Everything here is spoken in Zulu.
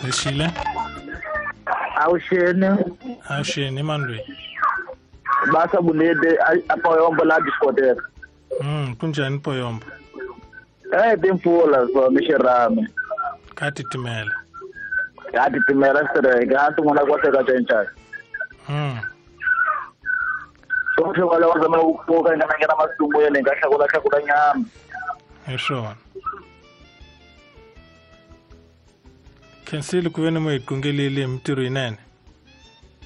Leshile? Awusheni Mandwe. basa bunede apoyombo la discotheque. Kunjani Poyombo? Timfula so mishirame. Kati timela sere gato mona kwase ka tsentsha. So ke wala wa zama ukuka ngana masumbu yene ngahla nyama. Yeshona. Kensile kuvene mo ikungelele mtiro inene.